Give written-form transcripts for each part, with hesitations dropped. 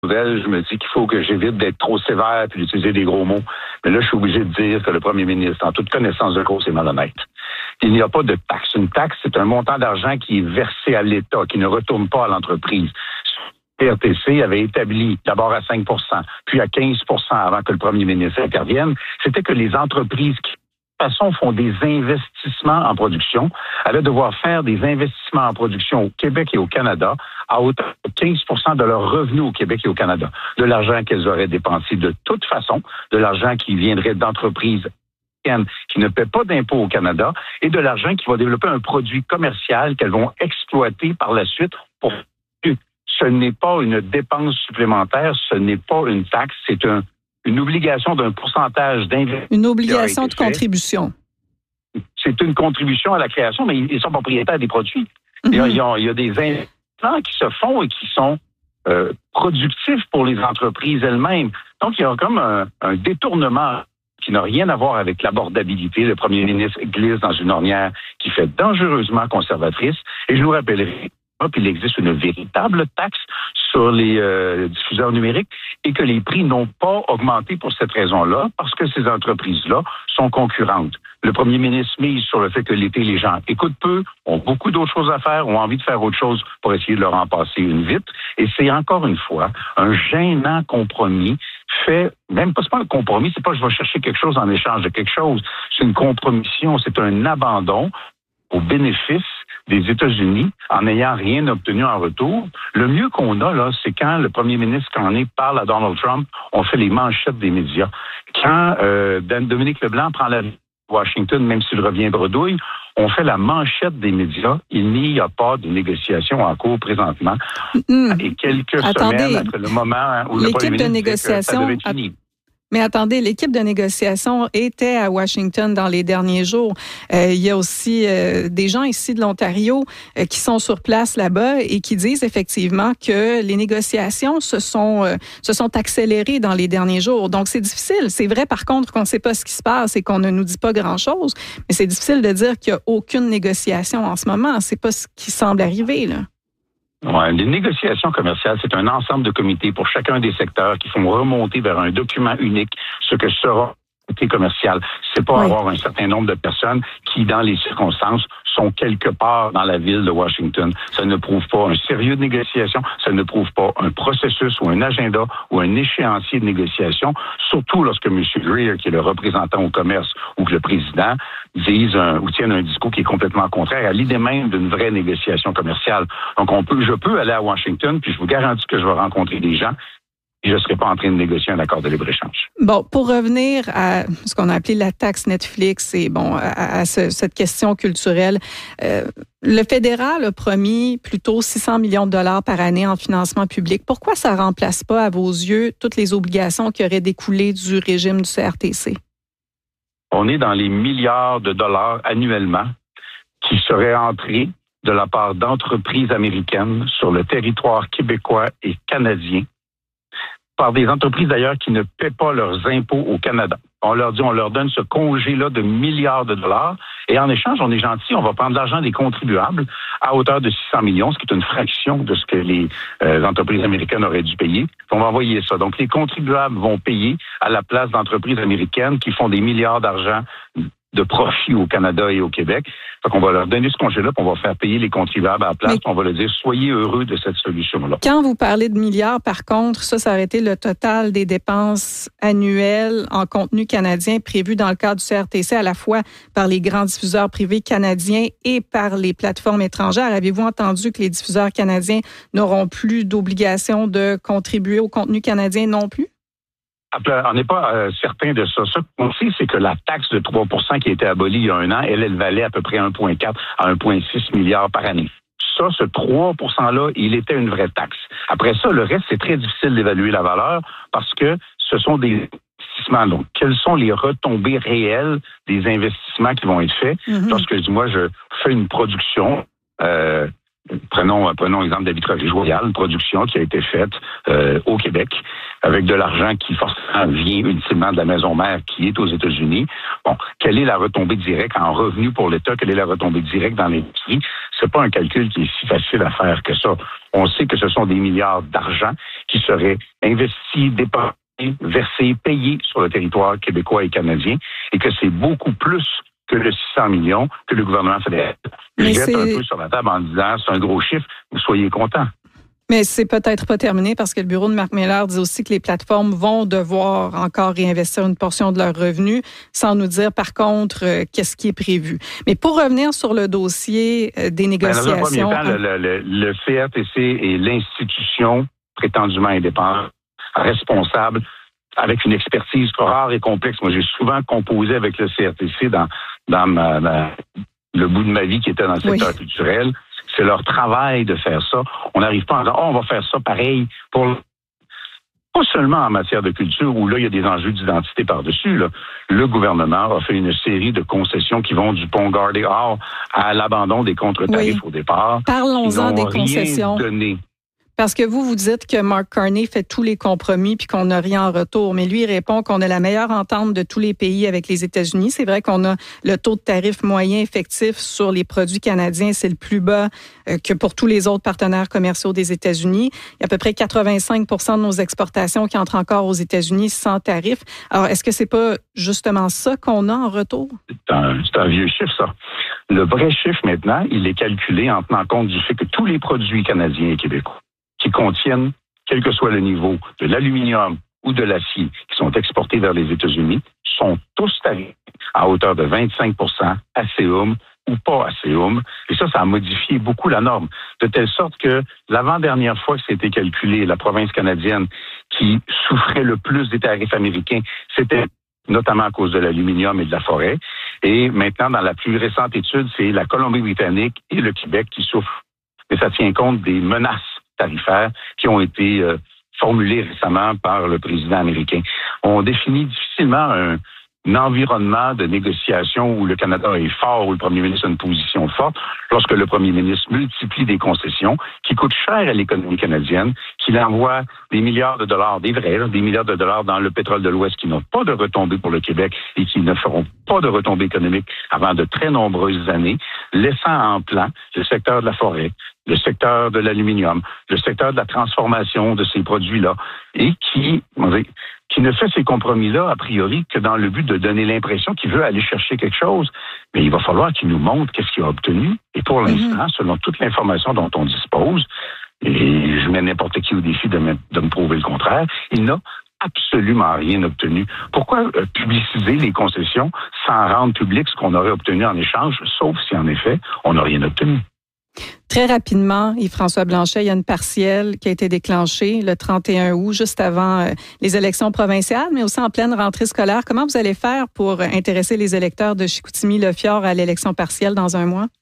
nouvelles, je me dis qu'il faut que j'évite d'être trop sévère et d'utiliser des gros mots. Mais là, je suis obligé de dire que le premier ministre, en toute connaissance de cause, est malhonnête. Il n'y a pas de taxe. Une taxe, c'est un montant d'argent qui est versé à l'État, qui ne retourne pas à l'entreprise. PRTC avait établi d'abord à 5 puis à 15 avant que le premier ministre intervienne, c'était que les entreprises qui, de toute façon, font des investissements en production, allaient devoir faire des investissements en production au Québec et au Canada à hauteur de 15 de leurs revenus au Québec et au Canada. De l'argent qu'elles auraient dépensé de toute façon, de l'argent qui viendrait d'entreprises qui ne paient pas d'impôts au Canada et de l'argent qui va développer un produit commercial qu'elles vont exploiter par la suite pour... Ce n'est pas une dépense supplémentaire, ce n'est pas une taxe, c'est une obligation d'un pourcentage d'investissement. Une obligation de contribution. C'est une contribution à la création, mais ils sont propriétaires des produits. Mm-hmm. Il y a des investissements qui se font et qui sont productifs pour les entreprises elles-mêmes. Donc, il y a comme un détournement qui n'a rien à voir avec l'abordabilité. Le premier ministre glisse dans une ornière qui fait dangereusement conservatrice. Et je vous rappellerai qu'il existe une véritable taxe sur les diffuseurs numériques et que les prix n'ont pas augmenté pour cette raison-là, parce que ces entreprises-là sont concurrentes. Le premier ministre mise sur le fait que l'été, les gens écoutent peu, ont beaucoup d'autres choses à faire, ont envie de faire autre chose pour essayer de leur en passer une vite. Et c'est encore une fois un gênant compromis fait, même pas, c'est pas un compromis, c'est pas je vais chercher quelque chose en échange de quelque chose. C'est une compromission, c'est un abandon au bénéfice des États-Unis en n'ayant rien obtenu en retour. Le mieux qu'on a, là, c'est quand le premier ministre parle à Donald Trump, on fait les manchettes des médias. Quand Dominique Leblanc prend la Washington, même s'il revient bredouille, on fait la manchette des médias. Il n'y a pas de négociation en cours présentement. Et quelques semaines après le moment où le premier ministre dit que ça devait être fini. Mais attendez, l'équipe de négociation était à Washington dans les derniers jours. Il y a aussi des gens ici de l'Ontario qui sont sur place là-bas et qui disent effectivement que les négociations se sont accélérées dans les derniers jours. Donc, c'est difficile. C'est vrai, par contre, qu'on ne sait pas ce qui se passe et qu'on ne nous dit pas grand-chose. Mais c'est difficile de dire qu'il n'y a aucune négociation en ce moment. C'est pas ce qui semble arriver, là. Ouais, les négociations commerciales, c'est un ensemble de comités pour chacun des secteurs qui font remonter vers un document unique ce que sera le comité commercial. C'est pas avoir un certain nombre de personnes qui, dans les circonstances, sont quelque part dans la ville de Washington. Ça ne prouve pas un sérieux de négociation, ça ne prouve pas un processus ou un agenda ou un échéancier de négociation, surtout lorsque M. Greer, qui est le représentant au commerce, ou que le président disent ou tiennent un discours qui est complètement contraire à l'idée même d'une vraie négociation commerciale. Donc, je peux aller à Washington, puis je vous garantis que je vais rencontrer des gens et je ne serai pas en train de négocier un accord de libre-échange. Bon, pour revenir à ce qu'on a appelé la taxe Netflix et à cette question culturelle, le fédéral a promis plutôt 600 millions de dollars par année en financement public. Pourquoi ça ne remplace pas, à vos yeux, toutes les obligations qui auraient découlé du régime du CRTC? On est dans les milliards de dollars annuellement qui seraient entrés de la part d'entreprises américaines sur le territoire québécois et canadien, par des entreprises d'ailleurs qui ne paient pas leurs impôts au Canada. On leur donne ce congé-là de milliards de dollars et en échange, on est gentil, on va prendre l'argent des contribuables à hauteur de 600 millions, ce qui est une fraction de ce que les entreprises américaines auraient dû payer. On va envoyer ça. Donc, les contribuables vont payer à la place d'entreprises américaines qui font des milliards d'argent de profit au Canada et au Québec. Fait qu'on va leur donner ce congé-là, puis on va faire payer les contribuables à la place, puis on va leur dire « Soyez heureux de cette solution-là ». Quand vous parlez de milliards, par contre, ça aurait été le total des dépenses annuelles en contenu canadien prévues dans le cadre du CRTC, à la fois par les grands diffuseurs privés canadiens et par les plateformes étrangères. Avez-vous entendu que les diffuseurs canadiens n'auront plus d'obligation de contribuer au contenu canadien non plus? On n'est pas certain de ça. Ce qu'on sait, c'est que la taxe de 3 qui a été abolie il y a un an, elle valait à peu près 1,4 à 1,6 milliard par année. Ça, ce 3 %-là, il était une vraie taxe. Après ça, le reste, c'est très difficile d'évaluer la valeur parce que ce sont des investissements. Donc, quelles sont les retombées réelles des investissements qui vont être faits? Lorsque je fais une production, prenons l'exemple d'Arbitrage Royal, une production qui a été faite au Québec avec de l'argent qui forcément vient ultimement de la maison mère qui est aux États-Unis. Bon, quelle est la retombée directe en revenus pour l'État? Quelle est la retombée directe dans l'industrie? C'est pas un calcul qui est si facile à faire que ça. On sait que ce sont des milliards d'argent qui serait investi, dépensé, versé, payé sur le territoire québécois et canadien, et que c'est beaucoup plus que le 600 millions que le gouvernement fédéral jette un peu sur la table en disant c'est un gros chiffre, vous soyez contents. Mais c'est peut-être pas terminé parce que le bureau de Marc Miller dit aussi que les plateformes vont devoir encore réinvestir une portion de leurs revenus, sans nous dire par contre qu'est-ce qui est prévu. Mais pour revenir sur le dossier des négociations... Dans un premier temps, le CRTC est l'institution prétendument indépendante, responsable, avec une expertise rare et complexe. Moi, j'ai souvent composé avec le CRTC dans le bout de ma vie qui était dans le secteur culturel. C'est leur travail de faire ça. On n'arrive pas en disant, on va faire ça pareil pour... Pas seulement en matière de culture, où là, il y a des enjeux d'identité par-dessus. Là. Le gouvernement a fait une série de concessions qui vont du pont Gardé-Hall à l'abandon des contre-tarifs au départ. Parlons-en des concessions. Donné. Parce que vous dites que Mark Carney fait tous les compromis puis qu'on n'a rien en retour. Mais lui, il répond qu'on a la meilleure entente de tous les pays avec les États-Unis. C'est vrai qu'on a le taux de tarif moyen effectif sur les produits canadiens. C'est le plus bas que pour tous les autres partenaires commerciaux des États-Unis. Il y a à peu près 85 % de nos exportations qui entrent encore aux États-Unis sans tarif. Alors, est-ce que c'est pas justement ça qu'on a en retour? C'est un vieux chiffre, ça. Le vrai chiffre, maintenant, il est calculé en tenant compte du fait que tous les produits canadiens et québécois qui contiennent, quel que soit le niveau, de l'aluminium ou de l'acier qui sont exportés vers les États-Unis, sont tous tarifés à hauteur de 25 % ASEUM ou pas ASEUM. Et ça a modifié beaucoup la norme, de telle sorte que l'avant-dernière fois que c'était calculé, la province canadienne qui souffrait le plus des tarifs américains, c'était notamment à cause de l'aluminium et de la forêt. Et maintenant, dans la plus récente étude, c'est la Colombie-Britannique et le Québec qui souffrent. Et ça tient compte des menaces tarifaires qui ont été formulées récemment par le président américain. On définit difficilement un environnement de négociation où le Canada est fort, où le premier ministre a une position forte, lorsque le premier ministre multiplie des concessions qui coûtent cher à l'économie canadienne, qu'il envoie des milliards de dollars, des vrais, des milliards de dollars dans le pétrole de l'Ouest qui n'ont pas de retombées pour le Québec et qui ne feront pas de retombées économiques avant de très nombreuses années, laissant en plan le secteur de la forêt, le secteur de l'aluminium, le secteur de la transformation de ces produits-là, et qui ne fait ces compromis-là, a priori, que dans le but de donner l'impression qu'il veut aller chercher quelque chose. Mais il va falloir qu'il nous montre qu'est-ce qu'il a obtenu. Et pour l'instant, selon toute l'information dont on dispose, et je mets n'importe qui au défi de me prouver le contraire, il n'a absolument rien obtenu. Pourquoi publiciser les concessions sans rendre public ce qu'on aurait obtenu en échange, sauf si, en effet, on n'a rien obtenu? Très rapidement, Yves-François Blanchet, il y a une partielle qui a été déclenchée le 31 août, juste avant les élections provinciales, mais aussi en pleine rentrée scolaire. Comment vous allez faire pour intéresser les électeurs de Chicoutimi-Le-Fjord à l'élection partielle dans un mois?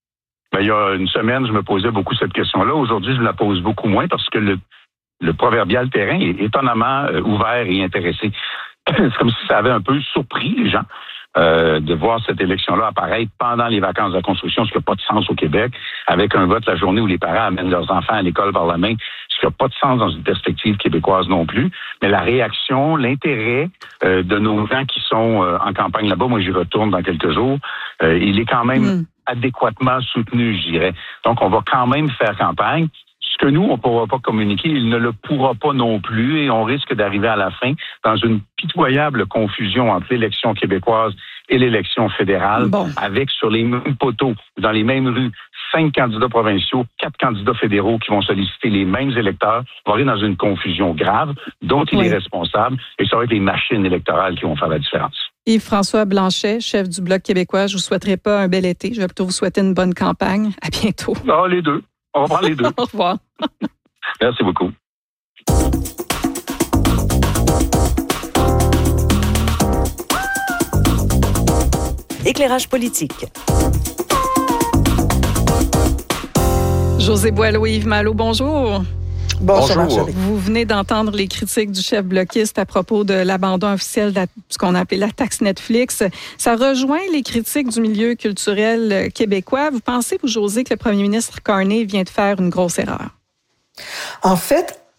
Il y a une semaine, je me posais beaucoup cette question-là. Aujourd'hui, je la pose beaucoup moins parce que le proverbial terrain est étonnamment ouvert et intéressé. C'est comme si ça avait un peu surpris les gens. De voir cette élection-là apparaître pendant les vacances de la construction, ce qui n'a pas de sens au Québec, avec un vote la journée où les parents amènent leurs enfants à l'école par la main, ce qui n'a pas de sens dans une perspective québécoise non plus. Mais la réaction, l'intérêt de nos gens qui sont en campagne là-bas, moi j'y retourne dans quelques jours, il est quand même adéquatement soutenu, je dirais. Donc on va quand même faire campagne. Ce que nous, on ne pourra pas communiquer, il ne le pourra pas non plus et on risque d'arriver à la fin dans une pitoyable confusion entre l'élection québécoise et l'élection fédérale, avec sur les mêmes poteaux, dans les mêmes rues, 5 candidats provinciaux, 4 candidats fédéraux qui vont solliciter les mêmes électeurs. On va aller dans une confusion grave dont il est responsable et ça va être les machines électorales qui vont faire la différence. Yves-François Blanchet, chef du Bloc québécois, je ne vous souhaiterais pas un bel été. Je vais plutôt vous souhaiter une bonne campagne. À bientôt. Ah, les deux. On va prendre les deux. Au revoir. Merci beaucoup. Éclairage politique. Josée Boileau, Yves Malo, bonjour. Bonjour. Vous venez d'entendre les critiques du chef bloquiste à propos de l'abandon officiel de ce qu'on a appelé la taxe Netflix. Ça rejoint les critiques du milieu culturel québécois. Vous pensez, vous, Josée, que le premier ministre Carney vient de faire une grosse erreur? En fait,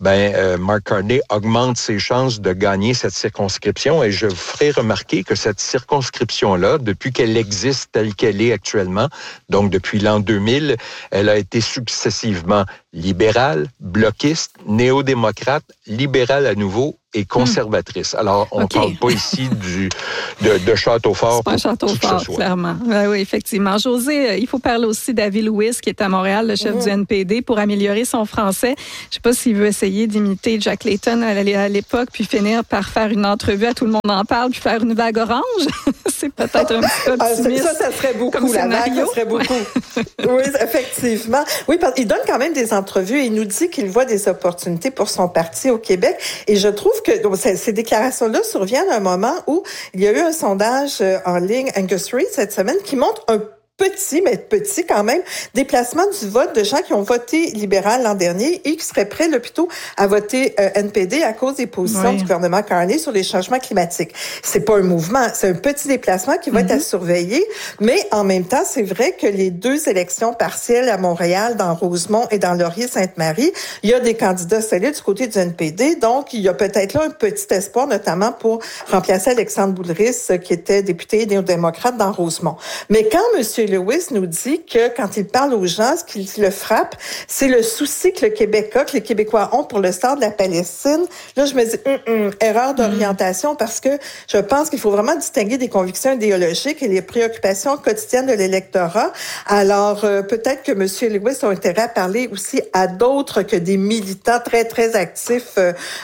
Mark Carney augmente ses chances de gagner cette circonscription. Et je vous ferai remarquer que cette circonscription-là, depuis qu'elle existe telle qu'elle est actuellement, donc depuis l'an 2000, elle a été successivement libérale, bloquiste, néo-démocrate, libérale à nouveau et conservatrice. Alors, on ne parle pas ici de Château-Fort. C'est pas Château-Fort, clairement. Oui, effectivement. José, il faut parler aussi d'Avi Lewis, qui est à Montréal, le chef du NPD, pour améliorer son français. Je ne sais pas s'il veut essayer d'imiter Jack Layton à l'époque, puis finir par faire une entrevue à Tout le monde en parle, puis faire une vague orange. C'est peut-être un petit peu optimiste. Ça serait beaucoup. La vague, ça serait beaucoup. Oui, effectivement. Oui, il donne quand même des entrevues et il nous dit qu'il voit des opportunités pour son parti au Québec. Et je trouve que ces déclarations-là surviennent à un moment où il y a eu un sondage en ligne, Angus Reid, cette semaine, qui montre un petit quand même, déplacement du vote de gens qui ont voté libéral l'an dernier et qui seraient prêts là, plutôt à voter NPD à cause des positions du gouvernement Carney sur les changements climatiques. C'est pas un mouvement, c'est un petit déplacement qui va être à surveiller, mais en même temps, c'est vrai que les 2 élections partielles à Montréal, dans Rosemont et dans Laurier-Sainte-Marie, il y a des candidats solides du côté du NPD, donc il y a peut-être là un petit espoir, notamment pour remplacer Alexandre Boulris, qui était député néo-démocrate dans Rosemont. Mais quand M. Lewis nous dit que quand il parle aux gens, ce qui le frappe, c'est le souci que le Québec a, que les Québécois ont pour le sort de la Palestine. Là, je me dis, erreur d'orientation, parce que je pense qu'il faut vraiment distinguer des convictions idéologiques et les préoccupations quotidiennes de l'électorat. Alors, peut-être que M. Lewis a intérêt à parler aussi à d'autres que des militants très, très actifs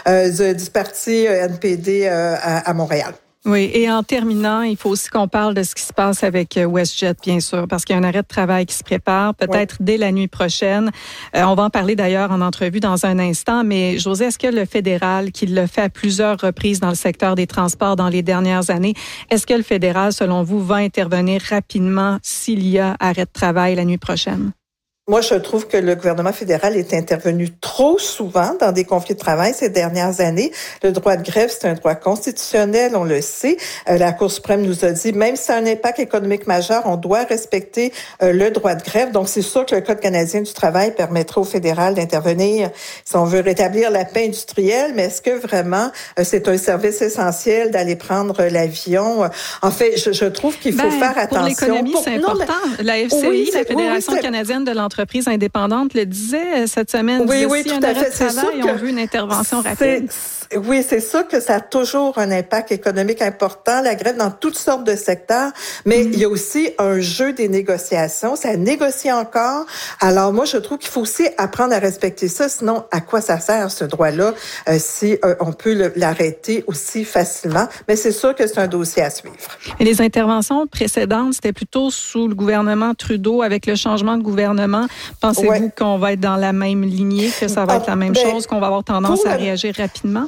du parti NPD à Montréal. Oui, et en terminant, il faut aussi qu'on parle de ce qui se passe avec WestJet, bien sûr, parce qu'il y a un arrêt de travail qui se prépare, peut-être dès la nuit prochaine. On va en parler d'ailleurs en entrevue dans un instant, mais José, est-ce que le fédéral, qui l'a fait à plusieurs reprises dans le secteur des transports dans les dernières années, est-ce que le fédéral, selon vous, va intervenir rapidement s'il y a arrêt de travail la nuit prochaine? Moi, je trouve que le gouvernement fédéral est intervenu trop souvent dans des conflits de travail ces dernières années. Le droit de grève, c'est un droit constitutionnel, on le sait. La Cour suprême nous a dit, même si c'est un impact économique majeur, on doit respecter le droit de grève. Donc, c'est sûr que le Code canadien du travail permettra au fédéral d'intervenir si on veut rétablir la paix industrielle. Mais est-ce que vraiment c'est un service essentiel d'aller prendre l'avion? En fait, je trouve qu'il faut faire attention. Pour l'économie, c'est important. La FCI, la Fédération canadienne de l'entreprise indépendante, le disait cette semaine. Oui, tout à fait. C'est sûr qu'on veut une intervention rapide. Oui, c'est sûr que ça a toujours un impact économique important, la grève dans toutes sortes de secteurs, mais il y a aussi un jeu des négociations, ça négocie encore. Alors moi, je trouve qu'il faut aussi apprendre à respecter ça, sinon à quoi ça sert ce droit-là si on peut l'arrêter aussi facilement, mais c'est sûr que c'est un dossier à suivre. Et les interventions précédentes, c'était plutôt sous le gouvernement Trudeau, avec le changement de gouvernement. Pensez-vous qu'on va être dans la même lignée, que ça va être la même chose, qu'on va avoir tendance à réagir rapidement?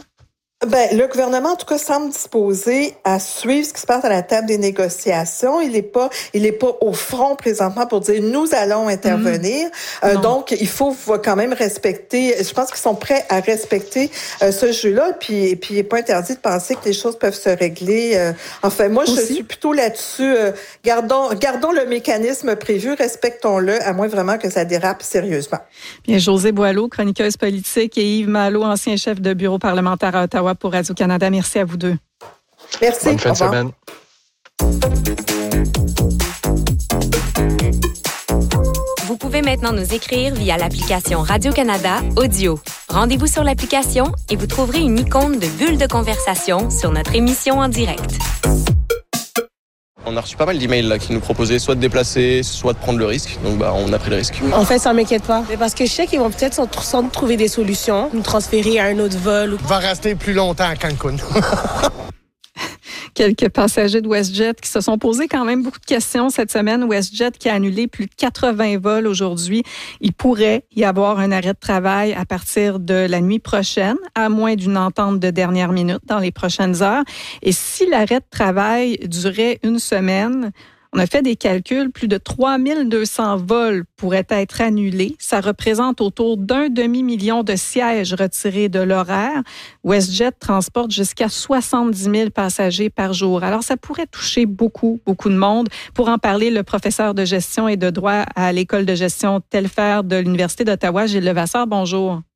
Le gouvernement, en tout cas, semble disposé à suivre ce qui se passe à la table des négociations. Il est pas au front présentement pour dire nous allons intervenir. Donc, il faut quand même respecter. Je pense qu'ils sont prêts à respecter ce jeu-là. Puis, il n'est pas interdit de penser que les choses peuvent se régler. Enfin, moi, je suis plutôt là-dessus. Gardons le mécanisme prévu, respectons-le, à moins vraiment que ça dérape sérieusement. Bien, Josée Boileau, chroniqueuse politique, et Yves Malo, ancien chef de bureau parlementaire à Ottawa pour Radio-Canada. Merci à vous deux. Merci. Bonne fin de semaine. Vous pouvez maintenant nous écrire via l'application Radio-Canada Audio. Rendez-vous sur l'application et vous trouverez une icône de bulle de conversation sur notre émission en direct. On a reçu pas mal d'emails là, qui nous proposaient soit de déplacer, soit de prendre le risque. Donc on a pris le risque. En fait, ça m'inquiète pas. Mais parce que je sais qu'ils vont peut-être sans trouver des solutions, nous transférer à un autre vol. On va rester plus longtemps à Cancun. Quelques passagers de WestJet qui se sont posés quand même beaucoup de questions cette semaine. WestJet qui a annulé plus de 80 vols aujourd'hui. Il pourrait y avoir un arrêt de travail à partir de la nuit prochaine, à moins d'une entente de dernière minute dans les prochaines heures. Et si l'arrêt de travail durait une semaine, on a fait des calculs, plus de 3200 vols pourraient être annulés. Ça représente autour d'1 demi-million de sièges retirés de l'horaire. WestJet transporte jusqu'à 70 000 passagers par jour. Alors, ça pourrait toucher beaucoup de monde. Pour en parler, le professeur de gestion et de droit à l'École de gestion Telfair de l'Université d'Ottawa, Gilles Levasseur, bonjour.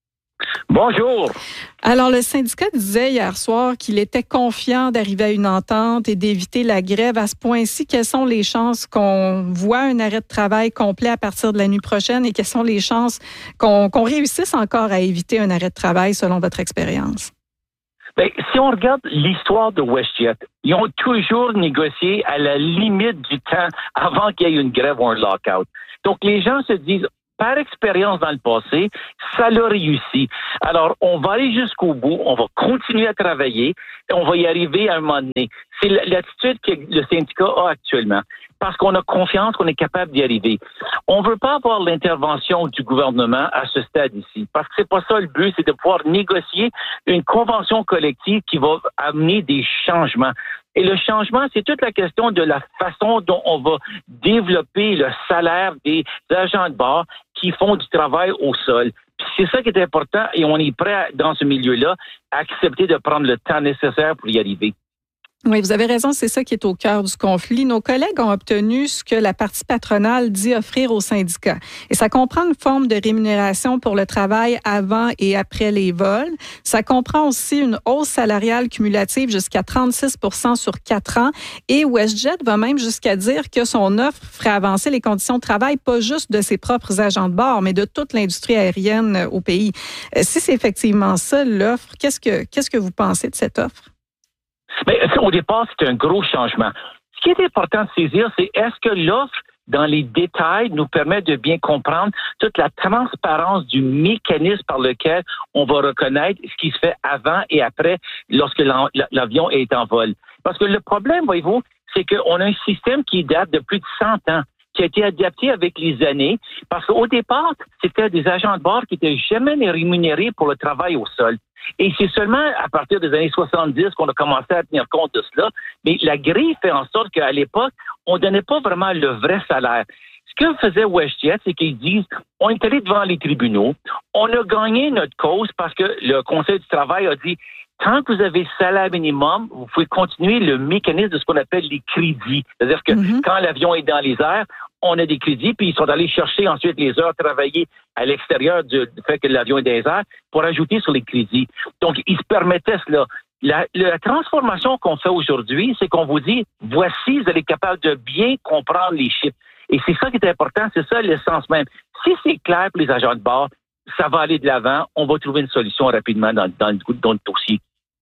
Bonjour. Alors, le syndicat disait hier soir qu'il était confiant d'arriver à une entente et d'éviter la grève. À ce point-ci, quelles sont les chances qu'on voit un arrêt de travail complet à partir de la nuit prochaine et quelles sont les chances qu'on réussisse encore à éviter un arrêt de travail selon votre expérience? Bien, si on regarde l'histoire de WestJet, ils ont toujours négocié à la limite du temps avant qu'il y ait une grève ou un lockout. Donc, les gens se disent, par expérience dans le passé, ça l'a réussi. Alors, on va aller jusqu'au bout, on va continuer à travailler et on va y arriver à un moment donné. C'est l'attitude que le syndicat a actuellement. Parce qu'on a confiance qu'on est capable d'y arriver. On ne veut pas avoir l'intervention du gouvernement à ce stade ici, parce que c'est pas ça le but, c'est de pouvoir négocier une convention collective qui va amener des changements. Et le changement, c'est toute la question de la façon dont on va développer le salaire des agents de bord qui font du travail au sol. Puis c'est ça qui est important et on est prêt, dans ce milieu-là, à accepter de prendre le temps nécessaire pour y arriver. Oui, vous avez raison, c'est ça qui est au cœur du conflit. Nos collègues ont obtenu ce que la partie patronale dit offrir aux syndicats. Et ça comprend une forme de rémunération pour le travail avant et après les vols. Ça comprend aussi une hausse salariale cumulative jusqu'à 36 % sur 4 ans. Et WestJet va même jusqu'à dire que son offre ferait avancer les conditions de travail, pas juste de ses propres agents de bord, mais de toute l'industrie aérienne au pays. Si c'est effectivement ça, l'offre, qu'est-ce que vous pensez de cette offre? Mais au départ, c'est un gros changement. Ce qui est important de saisir, c'est est-ce que l'offre, dans les détails, nous permet de bien comprendre toute la transparence du mécanisme par lequel on va reconnaître ce qui se fait avant et après lorsque l'avion est en vol. Parce que le problème, voyez-vous, c'est qu'on a un système qui date de plus de 100 ans, qui a été adapté avec les années, parce qu'au départ, c'était des agents de bord qui n'étaient jamais rémunérés pour le travail au sol. Et c'est seulement à partir des années 70 qu'on a commencé à tenir compte de cela. Mais la grille fait en sorte qu'à l'époque, on ne donnait pas vraiment le vrai salaire. Ce que faisait WestJet, c'est qu'ils disent, on est allé devant les tribunaux, on a gagné notre cause parce que le Conseil du travail a dit, tant que vous avez salaire minimum, vous pouvez continuer le mécanisme de ce qu'on appelle les crédits. C'est-à-dire que quand l'avion est dans les airs, on a des crédits, puis ils sont allés chercher ensuite les heures travaillées à l'extérieur du fait que l'avion est dans les airs pour ajouter sur les crédits. Donc, ils se permettaient cela. La transformation qu'on fait aujourd'hui, c'est qu'on vous dit, voici, vous allez être capable de bien comprendre les chiffres. Et c'est ça qui est important, c'est ça l'essence même. Si c'est clair pour les agents de bord, ça va aller de l'avant, on va trouver une solution rapidement dans le dossier.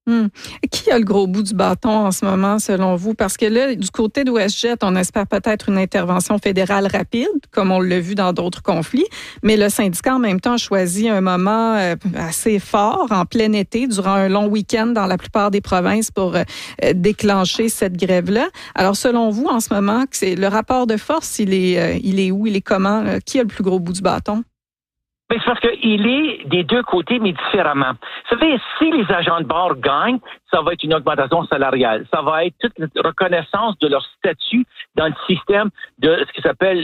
Qui a le gros bout du bâton en ce moment, selon vous? Parce que là, du côté de WestJet, on espère peut-être une intervention fédérale rapide, comme on l'a vu dans d'autres conflits, mais le syndicat, en même temps, a choisi un moment assez fort, en plein été, durant un long week-end dans la plupart des provinces pour déclencher cette grève-là. Alors, selon vous, en ce moment, le rapport de force, il est où? Il est comment? Qui a le plus gros bout du bâton? Mais c'est parce qu'il est des deux côtés, mais différemment. Vous savez, si les agents de bord gagnent, ça va être une augmentation salariale. Ça va être toute la reconnaissance de leur statut dans le système de ce qui s'appelle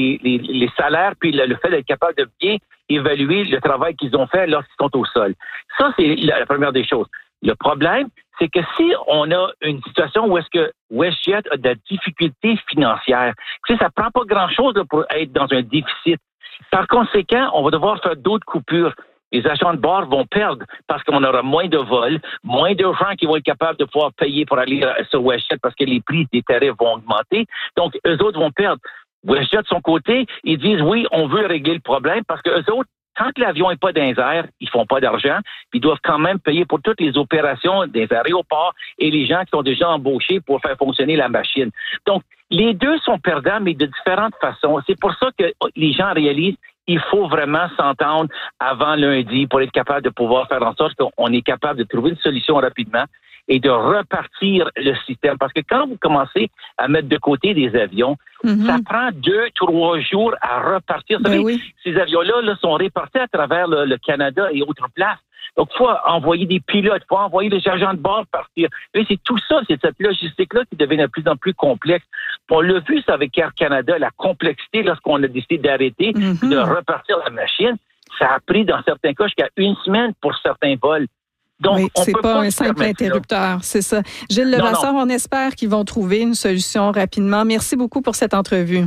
les salaires, puis le fait d'être capable de bien évaluer le travail qu'ils ont fait lorsqu'ils sont au sol. Ça, c'est la première des choses. Le problème, c'est que si on a une situation où est-ce que WestJet a de la difficulté financière, tu sais, ça prend pas grand-chose pour être dans un déficit. Par conséquent, on va devoir faire d'autres coupures. Les agents de bord vont perdre parce qu'on aura moins de vols, moins de gens qui vont être capables de pouvoir payer pour aller sur WestJet parce que les prix des tarifs vont augmenter. Donc, eux autres vont perdre. WestJet, de son côté, ils disent oui, on veut régler le problème parce que eux autres, tant que l'avion n'est pas dans les airs, ils font pas d'argent, puis ils doivent quand même payer pour toutes les opérations des aéroports et les gens qui sont déjà embauchés pour faire fonctionner la machine. Donc, les deux sont perdants, mais de différentes façons. C'est pour ça que les gens réalisent qu'il faut vraiment s'entendre avant lundi pour être capable de pouvoir faire en sorte qu'on est capable de trouver une solution rapidement et de repartir le système. Parce que quand vous commencez à mettre de côté des avions, ça prend 2-3 jours à repartir. Vous savez, ces avions-là sont répartis à travers le Canada et autres places. Donc, il faut envoyer des pilotes, il faut envoyer les agents de bord partir. Et c'est tout ça, c'est cette logistique-là qui devient de plus en plus complexe. On l'a vu, ça, avec Air Canada, la complexité lorsqu'on a décidé d'arrêter, de repartir la machine. Ça a pris, dans certains cas, jusqu'à 1 semaine pour certains vols. Donc, oui, c'est pas un simple interrupteur, c'est ça. Gilles Levasseur, on espère qu'ils vont trouver une solution rapidement. Merci beaucoup pour cette entrevue.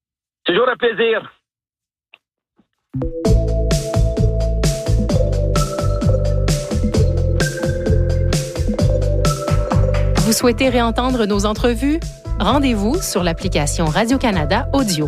Toujours un plaisir. Vous souhaitez réentendre nos entrevues? Rendez-vous sur l'application Radio-Canada Audio.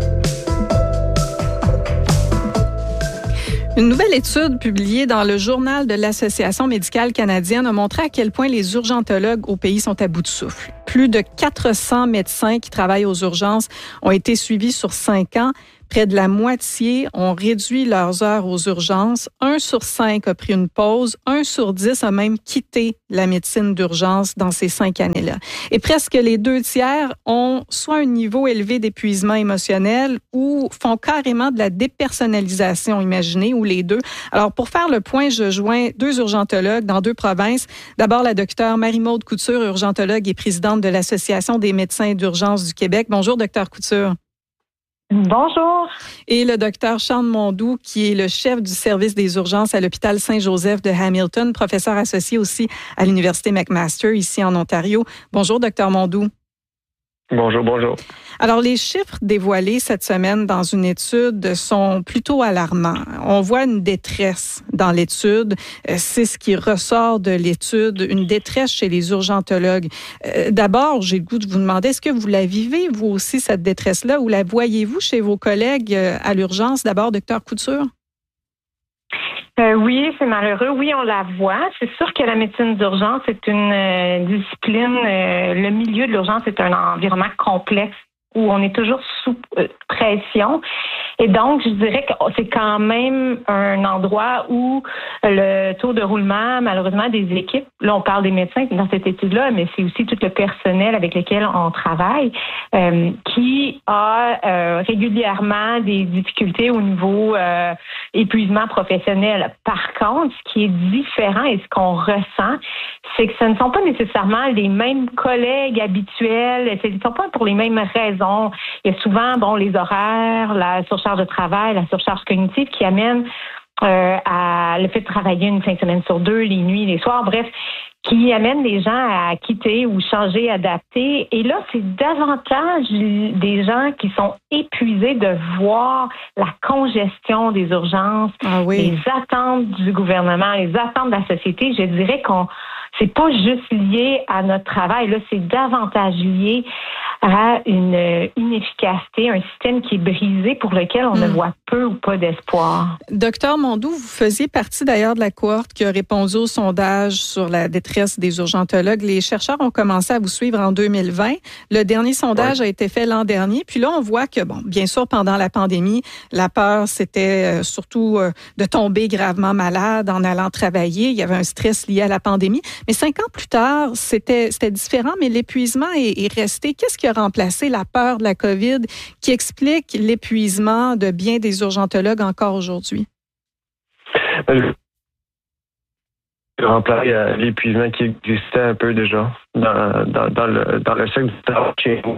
Une nouvelle étude publiée dans le journal de l'Association médicale canadienne a montré à quel point les urgentologues au pays sont à bout de souffle. Plus de 400 médecins qui travaillent aux urgences ont été suivis sur 5 ans. Près de la moitié ont réduit leurs heures aux urgences. 1 sur 5 a pris une pause. 1 sur 10 a même quitté la médecine d'urgence dans ces 5 années-là. Et presque les 2 tiers ont soit un niveau élevé d'épuisement émotionnel ou font carrément de la dépersonnalisation imaginée, ou les deux. Alors, pour faire le point, je joins 2 urgentologues dans 2 provinces. D'abord, la docteure Marie-Maude Couture, urgentologue et présidente de l'Association des médecins d'urgence du Québec. Bonjour, docteur Couture. Bonjour. Et le docteur Sean Mondou, qui est le chef du service des urgences à l'hôpital Saint-Joseph de Hamilton, professeur associé aussi à l'Université McMaster, ici en Ontario. Bonjour, docteur Mondou. Bonjour. Alors, les chiffres dévoilés cette semaine dans une étude sont plutôt alarmants. On voit une détresse dans l'étude. C'est ce qui ressort de l'étude, une détresse chez les urgentologues. D'abord, j'ai le goût de vous demander, est-ce que vous la vivez, vous aussi, cette détresse-là, ou la voyez-vous chez vos collègues à l'urgence? D'abord, docteur Couture. Oui, c'est malheureux. Oui, on la voit. C'est sûr que la médecine d'urgence est une discipline. Le milieu de l'urgence est un environnement complexe où on est toujours sous pression. Et donc, je dirais que c'est quand même un endroit où le taux de roulement, malheureusement, des équipes, là, on parle des médecins dans cette étude-là, mais c'est aussi tout le personnel avec lequel on travaille, qui a régulièrement des difficultés au niveau épuisement professionnel. Par contre, ce qui est différent et ce qu'on ressent, c'est que ce ne sont pas nécessairement les mêmes collègues habituels, ce ne sont pas pour les mêmes raisons. Il y a souvent, les horaires, la surcharge de travail, la surcharge cognitive qui amène à le fait de travailler une fin de semaine sur 2, les nuits, les soirs, bref, qui amène les gens à quitter ou changer, adapter. Et là, c'est davantage des gens qui sont épuisés de voir la congestion des urgences, les attentes du gouvernement, les attentes de la société. Je dirais qu'on c'est pas juste lié à notre travail, là, c'est davantage lié à une inefficacité, un système qui est brisé pour lequel on ne voit peu ou pas d'espoir. Docteur Mondou, vous faisiez partie d'ailleurs de la cohorte qui a répondu au sondage sur la détresse des urgentologues. Les chercheurs ont commencé à vous suivre en 2020. Le dernier sondage a été fait l'an dernier. Puis là, on voit que, bien sûr, pendant la pandémie, la peur, c'était surtout de tomber gravement malade en allant travailler. Il y avait un stress lié à la pandémie. Mais 5 ans plus tard, c'était différent, mais l'épuisement est resté. Qu'est-ce qui a remplacé la peur de la COVID qui explique l'épuisement de bien des urgentologues encore aujourd'hui? Remplacer l'épuisement qui existait un peu déjà dans le secteur du travail chez nous.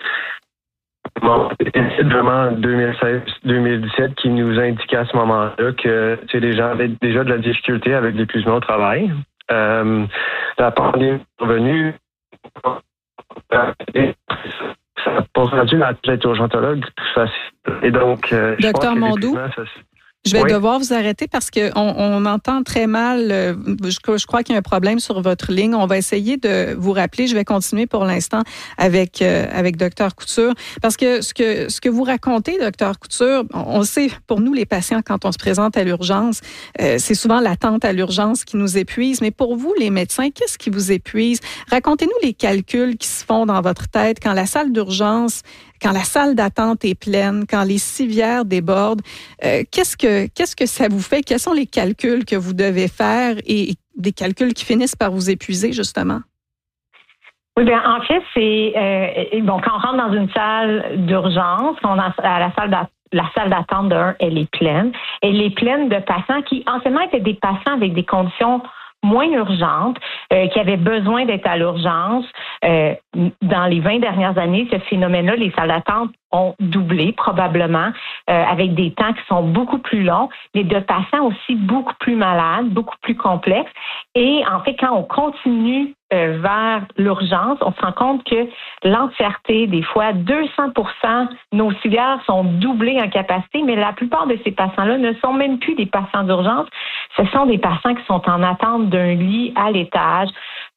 C'est vraiment 2016-2017 qui nous indiquait à ce moment-là que les gens avaient déjà de la difficulté avec l'épuisement au travail. La pandémie est revenue. Ça n'a pas rendu à être urgentologue plus facile. Et donc, Docteur Mondou, je vais devoir vous arrêter parce qu'on entend très mal. Je crois qu'il y a un problème sur votre ligne. On va essayer de vous rappeler. Je vais continuer pour l'instant avec Dr Couture. Parce que ce que vous racontez, Dr Couture, on sait, pour nous, les patients, quand on se présente à l'urgence, c'est souvent l'attente à l'urgence qui nous épuise. Mais pour vous, les médecins, qu'est-ce qui vous épuise? Racontez-nous les calculs qui se font dans votre tête quand la salle d'urgence, quand la salle d'attente est pleine, quand les civières débordent. Qu'est-ce que ça vous fait? Quels sont les calculs que vous devez faire et des calculs qui finissent par vous épuiser, justement? Oui, bien, en fait, c'est quand on rentre dans une salle d'urgence, la salle d'attente d'un, elle est pleine. Elle est pleine de patients qui, anciennement, étaient des patients avec des conditions moins urgentes, qui avaient besoin d'être à l'urgence. Dans les 20 dernières années, ce phénomène-là, les salles d'attente ont doublé probablement, avec des temps qui sont beaucoup plus longs, mais de patients aussi beaucoup plus malades, beaucoup plus complexes. Et en fait, quand on continue vers l'urgence, on se rend compte que l'entièreté, des fois 200%, nos civières sont doublées en capacité, mais la plupart de ces patients-là ne sont même plus des patients d'urgence. Ce sont des patients qui sont en attente d'un lit à l'étage,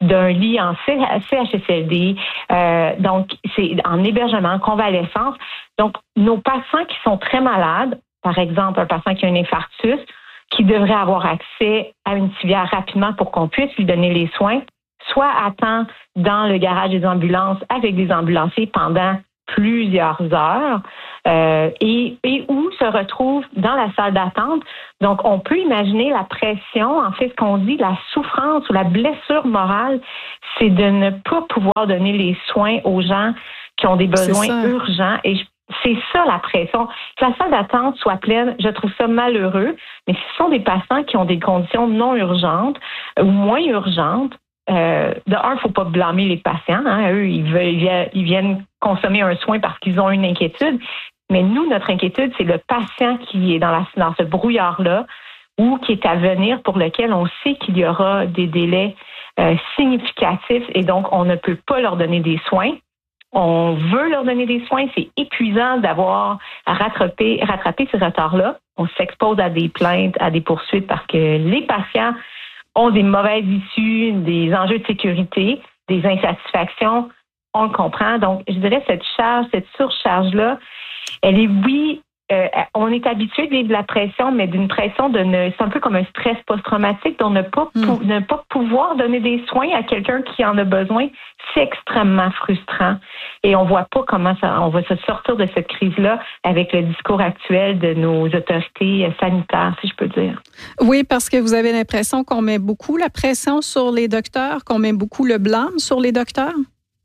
d'un lit en CHSLD, donc c'est en hébergement, convalescence. Donc, nos patients qui sont très malades, par exemple, un patient qui a un infarctus, qui devrait avoir accès à une civière rapidement pour qu'on puisse lui donner les soins, soit attend dans le garage des ambulances avec des ambulanciers pendant plusieurs heures et où se retrouve dans la salle d'attente. Donc, on peut imaginer la pression, en fait, ce qu'on dit, la souffrance ou la blessure morale, c'est de ne pas pouvoir donner les soins aux gens qui ont des besoins urgents. Et c'est ça la pression. Que la salle d'attente soit pleine, je trouve ça malheureux, mais ce sont des patients qui ont des conditions non urgentes ou moins urgentes. De un, il ne faut pas blâmer les patients. Eux, ils viennent consommer un soin parce qu'ils ont une inquiétude. Mais nous, notre inquiétude, c'est le patient qui est dans ce brouillard-là ou qui est à venir, pour lequel on sait qu'il y aura des délais significatifs et donc on ne peut pas leur donner des soins. On veut leur donner des soins. C'est épuisant d'avoir à rattraper ces retards-là. On s'expose à des plaintes, à des poursuites parce que les patients ont des mauvaises issues, des enjeux de sécurité, des insatisfactions. On le comprend. Donc, je dirais cette surcharge-là, elle est, on est habitué de vivre de la pression, mais d'une pression c'est un peu comme un stress post-traumatique, de ne pas pouvoir donner des soins à quelqu'un qui en a besoin, c'est extrêmement frustrant. Et on voit pas comment on va se sortir de cette crise-là avec le discours actuel de nos autorités sanitaires, si je peux dire. Oui, parce que vous avez l'impression qu'on met beaucoup la pression sur les docteurs, qu'on met beaucoup le blâme sur les docteurs?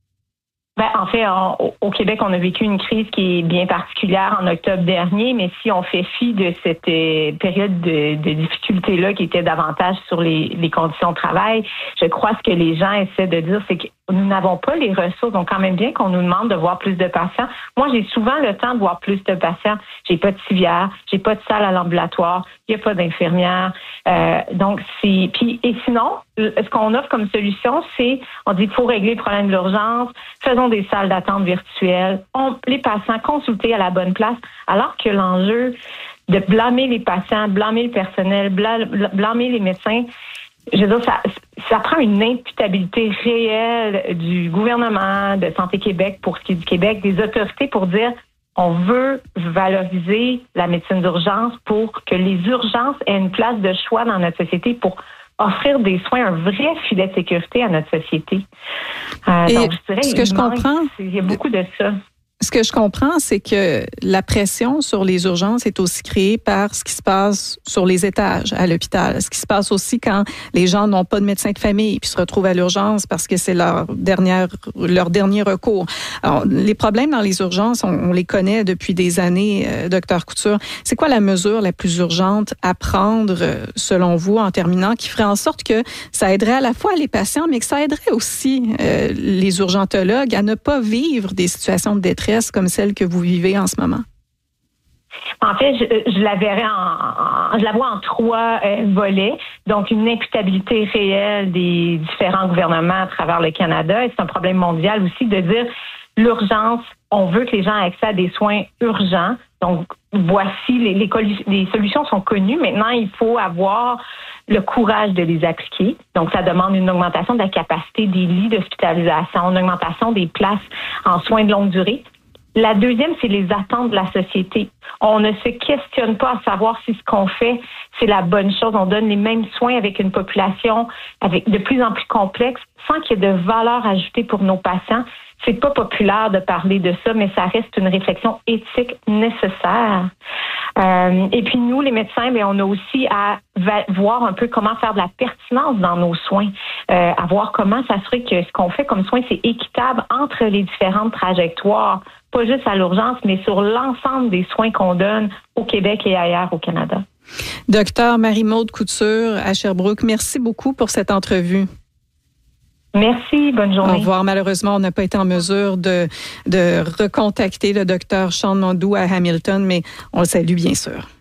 En fait, au Québec, on a vécu une crise qui est bien particulière en octobre dernier, mais si on fait fi de cette période de difficulté-là qui était davantage sur les conditions de travail, je crois ce que les gens essaient de dire, c'est que nous n'avons pas les ressources. Donc, quand même bien qu'on nous demande de voir plus de patients. Moi, j'ai souvent le temps de voir plus de patients. J'ai pas de civière, j'ai pas de salle à l'ambulatoire, il n'y a pas d'infirmière. Donc, et sinon, ce qu'on offre comme solution, c'est, on dit qu'il faut régler le problème de l'urgence, faisons des salles d'attente virtuelles, les patients consultés à la bonne place, alors que l'enjeu de blâmer les patients, blâmer le personnel, blâmer les médecins, je veux dire, ça prend une imputabilité réelle du gouvernement, de Santé Québec pour ce qui est du Québec, des autorités pour dire on veut valoriser la médecine d'urgence pour que les urgences aient une place de choix dans notre société pour offrir des soins, un vrai filet de sécurité à notre société. Donc, je dirais, il y a beaucoup de ça. Ce que je comprends, c'est que la pression sur les urgences est aussi créée par ce qui se passe sur les étages à l'hôpital. Ce qui se passe aussi quand les gens n'ont pas de médecin de famille puis se retrouvent à l'urgence parce que c'est leur dernier recours. Alors, les problèmes dans les urgences, on les connaît depuis des années, Dr Couture. C'est quoi la mesure la plus urgente à prendre, selon vous, en terminant, qui ferait en sorte que ça aiderait à la fois les patients, mais que ça aiderait aussi les urgentologues à ne pas vivre des situations de détresse comme celle que vous vivez en ce moment? En fait, je la vois en 3 volets. Donc, une imputabilité réelle des différents gouvernements à travers le Canada. Et c'est un problème mondial aussi de dire l'urgence, on veut que les gens aient accès à des soins urgents. Donc, voici, les solutions sont connues. Maintenant, il faut avoir le courage de les appliquer. Donc, ça demande une augmentation de la capacité des lits d'hospitalisation, une augmentation des places en soins de longue durée. La deuxième, c'est les attentes de la société. On ne se questionne pas à savoir si ce qu'on fait, c'est la bonne chose. On donne les mêmes soins avec une population de plus en plus complexe sans qu'il y ait de valeur ajoutée pour nos patients. C'est pas populaire de parler de ça, mais ça reste une réflexion éthique nécessaire. Et puis nous, les médecins, on a aussi à voir un peu comment faire de la pertinence dans nos soins, à voir comment s'assurer que ce qu'on fait comme soins, c'est équitable entre les différentes trajectoires, pas juste à l'urgence, mais sur l'ensemble des soins qu'on donne au Québec et ailleurs au Canada. Docteur Marie-Maude Couture à Sherbrooke, merci beaucoup pour cette entrevue. Merci, bonne journée. Au revoir. Malheureusement, on n'a pas été en mesure de recontacter le docteur Sean Mondou à Hamilton, mais on le salue bien sûr.